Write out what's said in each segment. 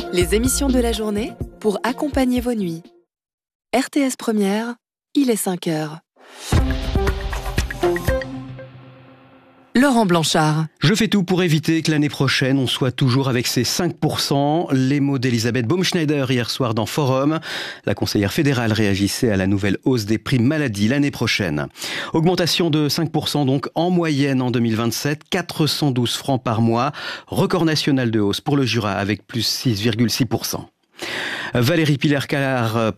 Les émissions de la journée pour accompagner vos nuits. RTS Première, il est 5 heures. Laurent Blanchard. Je fais tout pour éviter que l'année prochaine, on soit toujours avec ces 5%. Les mots d'Elisabeth Baumschneider hier soir dans Forum. La conseillère fédérale réagissait à la nouvelle hausse des primes maladie l'année prochaine. Augmentation de 5% donc en moyenne en 2027, 412 francs par mois. Record national de hausse pour le Jura avec plus 6,6%. Valérie Pierre-Carrard,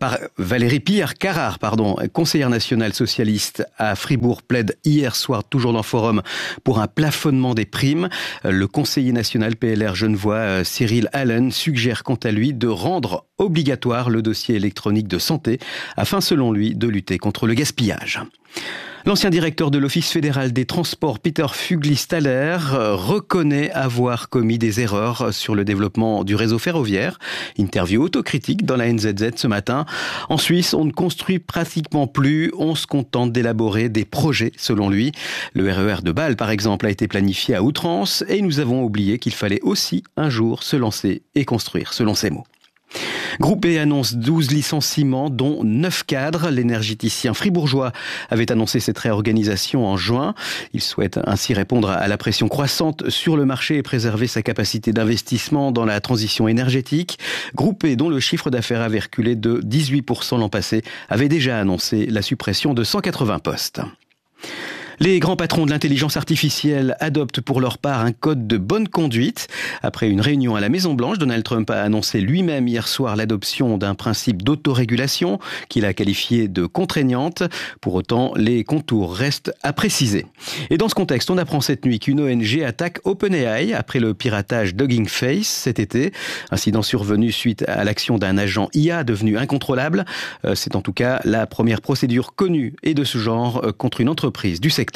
conseillère nationale socialiste à Fribourg, plaide hier soir, toujours dans Forum, pour un plafonnement des primes. Le conseiller national PLR genevois, Cyril Allen, suggère quant à lui de rendre obligatoire le dossier électronique de santé, afin selon lui de lutter contre le gaspillage. L'ancien directeur de l'Office fédéral des transports, Peter Fugli-Staller, reconnaît avoir commis des erreurs sur le développement du réseau ferroviaire. Interview autocritique dans la NZZ ce matin. En Suisse, on ne construit pratiquement plus, on se contente d'élaborer des projets, selon lui. Le RER de Bâle, par exemple, a été planifié à outrance et nous avons oublié qu'il fallait aussi un jour se lancer et construire, selon ses mots. Groupe E annonce 12 licenciements, dont 9 cadres. L'énergéticien fribourgeois avait annoncé cette réorganisation en juin. Il souhaite ainsi répondre à la pression croissante sur le marché et préserver sa capacité d'investissement dans la transition énergétique. Groupe E, dont le chiffre d'affaires avait reculé de 18% l'an passé, avait déjà annoncé la suppression de 180 postes. Les grands patrons de l'intelligence artificielle adoptent pour leur part un code de bonne conduite. Après une réunion à la Maison-Blanche, Donald Trump a annoncé lui-même hier soir l'adoption d'un principe d'autorégulation qu'il a qualifié de contraignante. Pour autant, les contours restent à préciser. Et dans ce contexte, on apprend cette nuit qu'une ONG attaque OpenAI après le piratage d'Hugging Face cet été. Incident survenu suite à l'action d'un agent IA devenu incontrôlable. C'est en tout cas la première procédure connue et de ce genre contre une entreprise du secteur.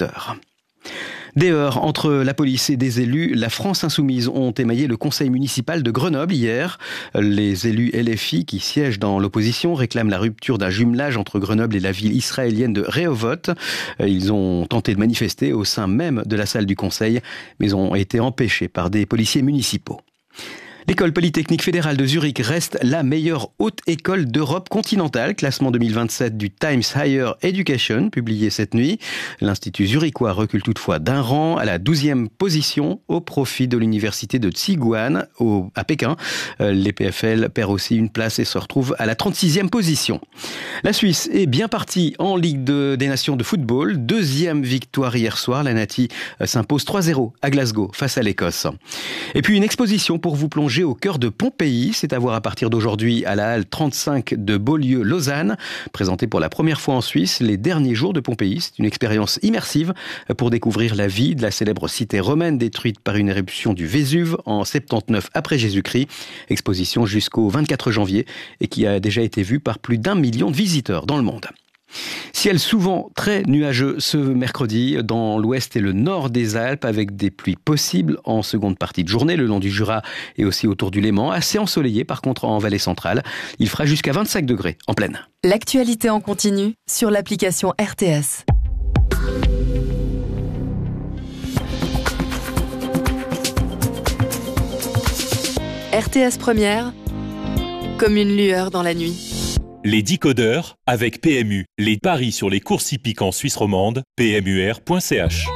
Des heurts entre la police et des élus, la France Insoumise ont émaillé le conseil municipal de Grenoble hier. Les élus LFI qui siègent dans l'opposition réclament la rupture d'un jumelage entre Grenoble et la ville israélienne de Rehovot. Ils ont tenté de manifester au sein même de la salle du conseil, mais ont été empêchés par des policiers municipaux. L'École polytechnique fédérale de Zurich reste la meilleure haute école d'Europe continentale, classement 2027 du Times Higher Education, publié cette nuit. L'Institut zurichois recule toutefois d'un rang à la 12e position au profit de l'université de Tsinghua à Pékin. L'EPFL perd aussi une place et se retrouve à la 36e position. La Suisse est bien partie en Ligue des Nations de football. Deuxième victoire hier soir. La Nati s'impose 3-0 à Glasgow face à l'Écosse. Et puis une exposition pour vous plonger au cœur de Pompéi. C'est à voir à partir d'aujourd'hui à la halle 35 de Beaulieu-Lausanne. Présentée pour la première fois en Suisse, les derniers jours de Pompéi. C'est une expérience immersive pour découvrir la vie de la célèbre cité romaine détruite par une éruption du Vésuve en 79 après Jésus-Christ. Exposition jusqu'au 24 janvier et qui a déjà été vue par plus d'1 million de visiteurs dans le monde. Ciel souvent très nuageux ce mercredi dans l'ouest et le nord des Alpes avec des pluies possibles en seconde partie de journée le long du Jura et aussi autour du Léman. Assez ensoleillé par contre en vallée centrale. Il fera jusqu'à 25 degrés en pleine. L'actualité en continu sur l'application RTS. RTS Première, comme une lueur dans la nuit. Les décodeurs avec PMU. Les paris sur les courses hippiques en Suisse romande, pmur.ch.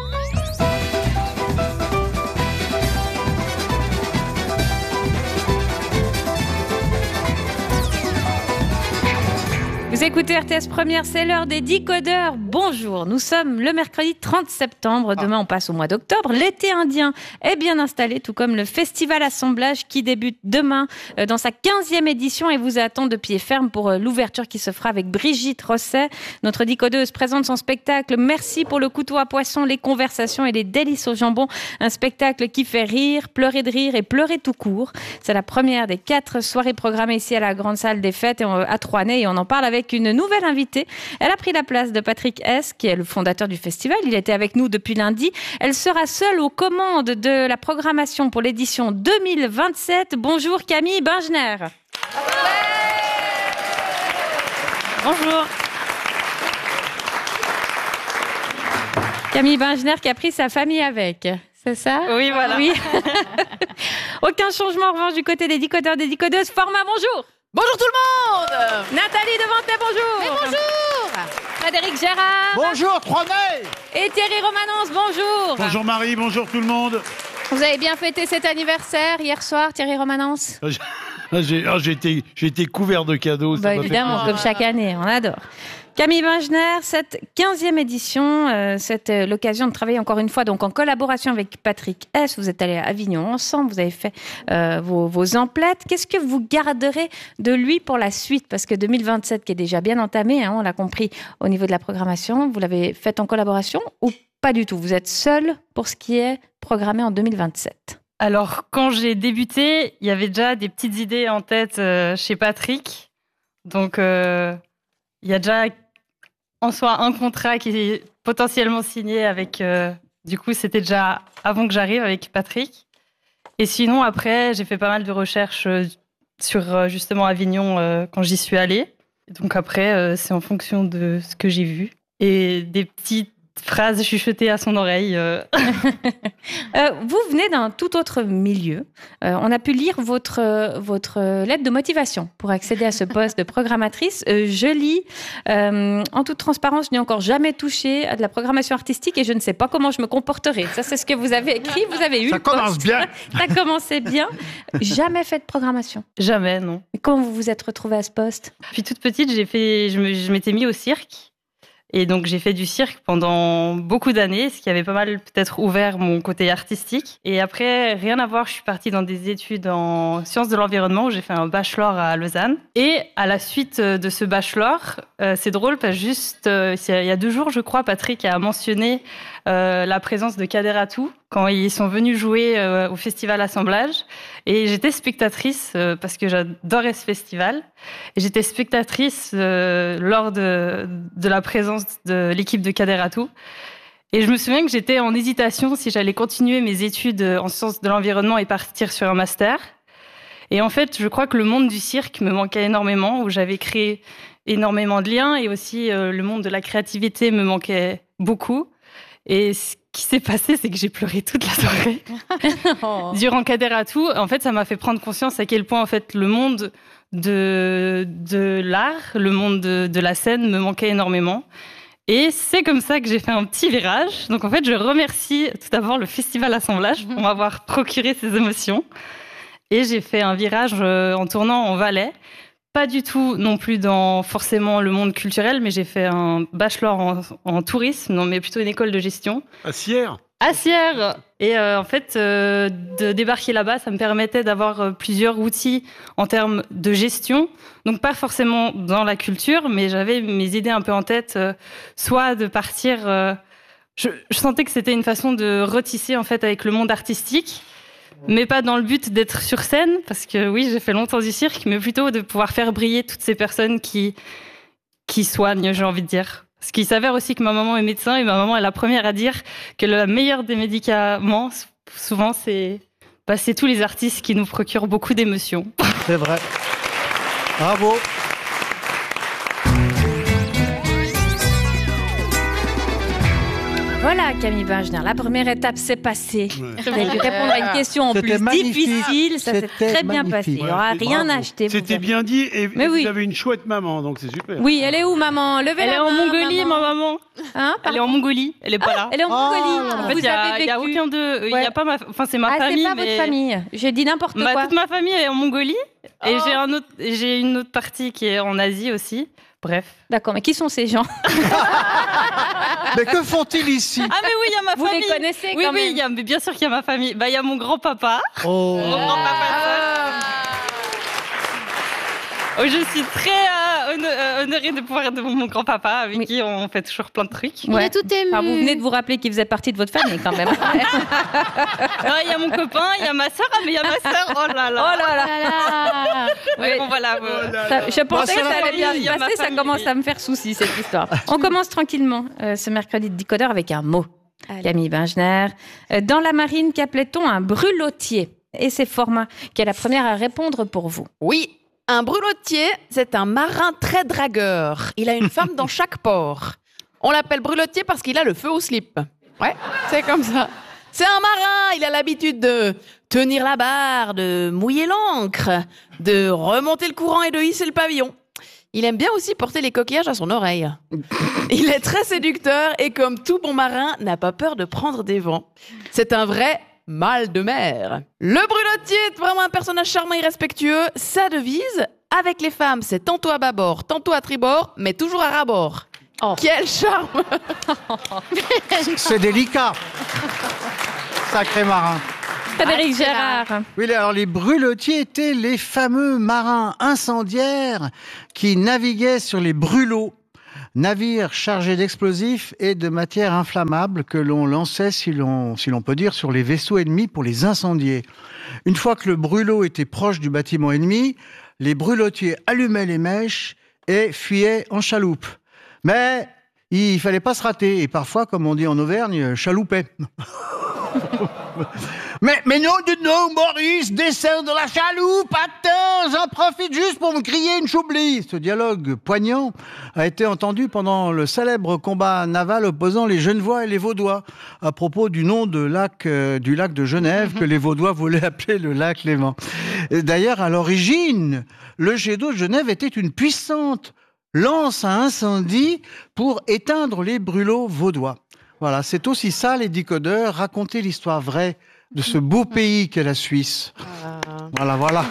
Vous écoutez RTS Première, c'est l'heure des décodeurs. Bonjour, nous sommes le mercredi 30 septembre. Demain, on passe au mois d'octobre. L'été indien est bien installé, tout comme le festival Assemblage qui débute demain dans sa 15e édition et vous attend de pied ferme pour l'ouverture qui se fera avec Brigitte Rosset. Notre décodeuse présente son spectacle Merci pour le couteau à poisson, les conversations et les délices au jambon. Un spectacle qui fait rire, pleurer de rire et pleurer tout court. C'est la première des 4 soirées programmées ici à la Grande Salle des Fêtes à Troisnay et on en parle avec une nouvelle invitée. Elle a pris la place de Patrick Hess, qui est le fondateur du festival. Il était avec nous depuis lundi. Elle sera seule aux commandes de la programmation pour l'édition 2027. Bonjour Camille Bingener. Bonjour. Camille Bingener qui a pris sa famille avec. C'est ça ? Oui, voilà. Oui. Aucun changement en revanche du côté des décodeurs, des décodeuses. Format, bonjour. Bonjour tout le monde. Nathalie Devantet, bonjour. Mais bonjour. Frédéric Gérard. Bonjour, 3 mai. Et Thierry Romanence, bonjour. Bonjour Marie, bonjour tout le monde. Vous avez bien fêté cet anniversaire hier soir, Thierry Romanence? J'ai été couvert de cadeaux. Ça m'a fait Évidemment, plaisir. comme chaque année, on adore. Camille Bengener, cette 15e édition, c'est l'occasion de travailler encore une fois donc en collaboration avec Patrick S. Vous êtes allés à Avignon ensemble, vous avez fait vos emplettes. Qu'est-ce que vous garderez de lui pour la suite? Parce que 2027 qui est déjà bien entamé, on l'a compris au niveau de la programmation, vous l'avez faite en collaboration ou pas du tout? Vous êtes seul pour ce qui est programmé en 2027? Alors, quand j'ai débuté, il y avait déjà des petites idées en tête chez Patrick. Donc, il y a déjà en soi un contrat qui est potentiellement signé avec... du coup, c'était déjà avant que j'arrive avec Patrick. Et sinon, après, j'ai fait pas mal de recherches sur justement Avignon quand j'y suis allée. Donc après, c'est en fonction de ce que j'ai vu. Et des petites phrases chuchotées à son oreille. Vous venez d'un tout autre milieu. On a pu lire votre lettre de motivation pour accéder à ce poste de programmatrice. Je lis, en toute transparence, je n'ai encore jamais touché à de la programmation artistique et je ne sais pas comment je me comporterai. Ça, c'est ce que vous avez écrit. Vous avez eu Ça le poste. commence bien. Ça commençait bien. Jamais fait de programmation. Jamais, non. Et comment vous vous êtes retrouvée à ce poste? Puis toute petite, je m'étais mis au cirque. Et donc, j'ai fait du cirque pendant beaucoup d'années, ce qui avait pas mal peut-être ouvert mon côté artistique. Et après, rien à voir, je suis partie dans des études en sciences de l'environnement où j'ai fait un bachelor à Lausanne. Et à la suite de ce bachelor, c'est drôle parce que juste il y a 2 jours, je crois, Patrick a mentionné la présence de Kader Atou quand ils sont venus jouer au festival Assemblage. Et j'étais spectatrice parce que j'adorais ce festival. Et j'étais spectatrice lors de la présence de l'équipe de Kader Atou. Et je me souviens que j'étais en hésitation si j'allais continuer mes études en sciences de l'environnement et partir sur un master. Et en fait, je crois que le monde du cirque me manquait énormément, où j'avais créé énormément de liens. Et aussi, le monde de la créativité me manquait beaucoup. Et ce qui s'est passé, c'est que j'ai pleuré toute la soirée. Durant Kader Atou, en fait, ça m'a fait prendre conscience à quel point, en fait, le monde de l'art, le monde de la scène me manquait énormément. Et c'est comme ça que j'ai fait un petit virage. Donc, en fait, je remercie tout d'abord le Festival Assemblage pour m'avoir procuré ces émotions. Et j'ai fait un virage en tournant en Valais. Pas du tout non plus dans forcément le monde culturel, mais j'ai fait un bachelor en tourisme, non, mais plutôt une école de gestion. À Sierre. À Sierre. Et en fait, de débarquer là-bas, ça me permettait d'avoir plusieurs outils en termes de gestion. Donc pas forcément dans la culture, mais j'avais mes idées un peu en tête, soit de partir... je sentais que c'était une façon de retisser en fait avec le monde artistique, mais pas dans le but d'être sur scène, parce que oui, j'ai fait longtemps du cirque, mais plutôt de pouvoir faire briller toutes ces personnes qui soignent, j'ai envie de dire. Parce qu'il s'avère aussi que ma maman est médecin, et ma maman est la première à dire que le meilleur des médicaments, souvent, c'est tous les artistes qui nous procurent beaucoup d'émotions. C'est vrai. Bravo. Voilà, Camille Bengener, la première étape s'est passée. Ouais. Vous avez pu répondre à une question en C'était plus magnifique. difficile. Ça s'est C'était très bien magnifique. passé. Il n'y aura Ouais, rien bravo. à acheter. C'était bien dit et Mais oui. vous avez une chouette maman, donc c'est super. Oui, elle est où, maman? Levez Elle la est en main, Mongolie, ma maman. Hein, Elle est en Mongolie, elle est pas là. Elle est en Mongolie. là là. En fait, Vous il y avez a vécu. aucun d'eux. Il y Ouais. a pas c'est ma famille, c'est pas mais votre famille. J'ai dit n'importe quoi. toute ma famille est en Mongolie et j'ai une autre partie qui est en Asie aussi. Bref. D'accord, mais qui sont ces gens? Mais que font-ils ici? Ah mais oui, il y a ma Vous famille. les connaissez Oui, quand oui, même. mais bien sûr qu'il y a ma famille. Bah, il y a mon grand-papa. Oh. Mon grand-papa. Oh, je suis très honorée de pouvoir être mon grand-papa, avec Oui. qui on fait toujours plein de trucs. Ouais. tout ému. Enfin, vous venez de vous rappeler qu'il faisait partie de votre famille quand même. Il y a mon copain, il y a ma sœur, mais il y a ma sœur. Oh là là. Oh là là. Ouais, bon, voilà. Je pensais que ça allait bien Il y a se ma passer, ça famille. commence à me faire souci cette histoire. On commence tranquillement ce mercredi de Décodeur avec un mot. Camille Bengener. Dans la marine, qu'appelait-on un brûlotier? Et c'est Format qui est la première à répondre pour vous. Oui, un brûlotier, c'est un marin très dragueur. Il a une femme dans chaque port. On l'appelle brûlotier parce qu'il a le feu au slip. Ouais, c'est comme ça. C'est un marin, il a l'habitude de tenir la barre, de mouiller l'ancre, de remonter le courant et de hisser le pavillon. Il aime bien aussi porter les coquillages à son oreille. Il est très séducteur et comme tout bon marin, n'a pas peur de prendre des vents. C'est un vrai mal de mer. Le brulottier est vraiment un personnage charmant et respectueux. Sa devise, avec les femmes, c'est tantôt à bâbord, tantôt à tribord, mais toujours à rabord. Oh. Quel charme! C'est délicat. Sacré marin. Frédéric Gérard. Oui, alors les brulottiers étaient les fameux marins incendiaires qui naviguaient sur les brûlots, navires chargés d'explosifs et de matières inflammables que l'on lançait, si l'on peut dire, sur les vaisseaux ennemis pour les incendier. Une fois que le brûlot était proche du bâtiment ennemi, les brulottiers allumaient les mèches et fuyaient en chaloupe. Mais il fallait pas se rater et parfois, comme on dit en Auvergne, chalouper. Mais non, Maurice, descends de la chaloupe, attends, j'en profite juste pour me crier une choublie. Ce dialogue poignant a été entendu pendant le célèbre combat naval opposant les Genevois et les Vaudois, à propos du nom du lac de Genève que les Vaudois voulaient appeler le lac Léman. D'ailleurs, à l'origine, le jet d'eau de Genève était une puissante lance à incendie pour éteindre les brûlots vaudois. Voilà, c'est aussi ça les décodeurs, raconter l'histoire vraie de ce beau pays qu'est la Suisse. Voilà.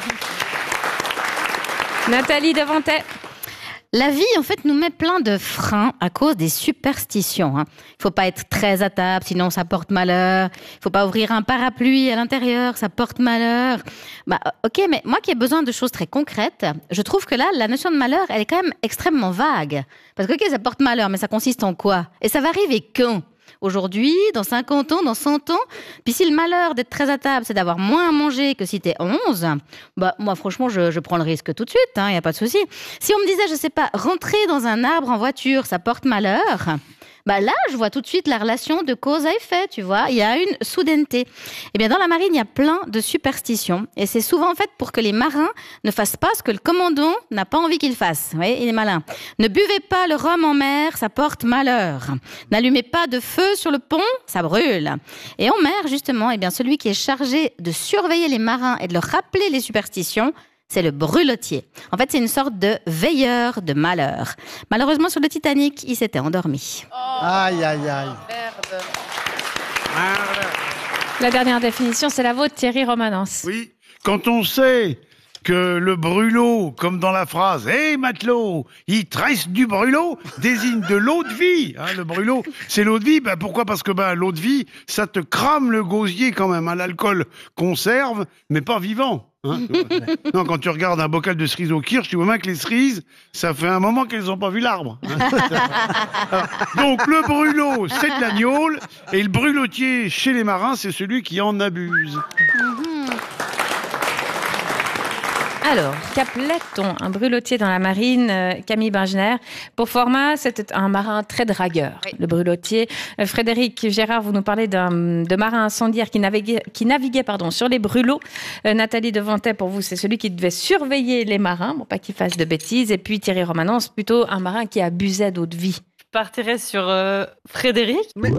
Nathalie Devantet. La vie, en fait, nous met plein de freins à cause des superstitions. Il faut pas être très à table, sinon ça porte malheur. Il faut pas ouvrir un parapluie à l'intérieur, ça porte malheur. Ok, mais moi qui ai besoin de choses très concrètes, je trouve que là, la notion de malheur, elle est quand même extrêmement vague. Parce que, ok, ça porte malheur, mais ça consiste en quoi? Et ça va arriver quand? Aujourd'hui, dans 50 ans, dans 100 ans. Puis si le malheur d'être très à table, c'est d'avoir moins à manger que si t'es 11, moi franchement, je prends le risque tout de suite, y a pas de souci. Si on me disait, je sais pas, rentrer dans un arbre en voiture, ça porte malheur, là, je vois tout de suite la relation de cause à effet, tu vois. Il y a une soudaineté. Eh bien, dans la marine, il y a plein de superstitions. Et c'est souvent, en fait, pour que les marins ne fassent pas ce que le commandant n'a pas envie qu'ils fassent. Vous voyez, il est malin. Ne buvez pas le rhum en mer, ça porte malheur. N'allumez pas de feu sur le pont, ça brûle. Et en mer, justement, celui qui est chargé de surveiller les marins et de leur rappeler les superstitions, c'est le brulottier. En fait, c'est une sorte de veilleur de malheur. Malheureusement, sur le Titanic, il s'était endormi. Aïe. Merde. La dernière définition, c'est la vôtre, Thierry Romanens. Oui, quand on sait que le brûlot, comme dans la phrase « Hé matelot, il tresse du brûlot », désigne de l'eau de vie. Le brûlot, c'est l'eau de vie. Pourquoi? Parce que l'eau de vie, ça te crame le gosier quand même. L'alcool conserve, mais pas vivant. Non, quand tu regardes un bocal de cerises au kirsch, tu vois bien que les cerises, ça fait un moment qu'elles n'ont pas vu l'arbre. Donc le brûlot, c'est de la gnôle, et le brulottier chez les marins, c'est celui qui en abuse. Alors, qu'appelait-on un brulottier dans la marine, Camille Bengener? Pour format, c'était un marin très dragueur, le brulottier. Frédéric Gérard, vous nous parlez de marin incendiaire qui naviguait sur les brûlots. Nathalie Devantet, pour vous, c'est celui qui devait surveiller les marins, pour pas qu'ils fassent de bêtises. Et puis Thierry Romanens, plutôt un marin qui abusait d'eau de vie. Je partirais sur Frédéric. Mais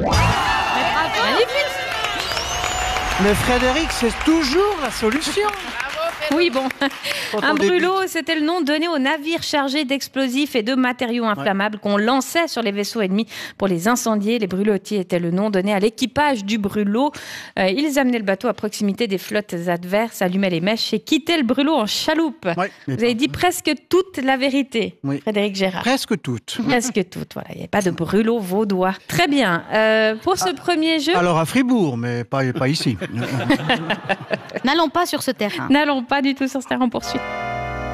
Frédéric, c'est toujours la solution. Oui, bon. Un brûlot, c'était le nom donné aux navires chargés d'explosifs et de matériaux inflammables qu'on lançait sur les vaisseaux ennemis pour les incendier. Les brulottiers étaient le nom donné à l'équipage du brûlot. Ils amenaient le bateau à proximité des flottes adverses, allumaient les mèches et quittaient le brûlot en chaloupe. Oui, vous avez dit presque toute la vérité, Frédéric Gérard. Presque toute. Presque toute, voilà. Il n'y avait pas de brûlot vaudois. Très bien. Pour ce premier jeu... Alors à Fribourg, mais pas ici. N'allons pas sur ce terrain. N'allons pas du tout sur ce terrain, on poursuit.